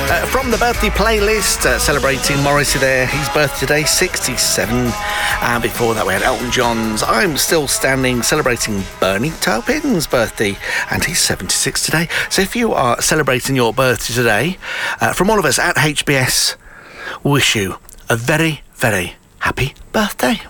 From the birthday playlist, celebrating Morrissey there. His birthday today, 67. And before that, we had Elton John's I'm Still Standing, celebrating Bernie Taupin's birthday. And he's 76 today. So if you are celebrating your birthday today, from all of us at HBS, wish you a very, very happy birthday.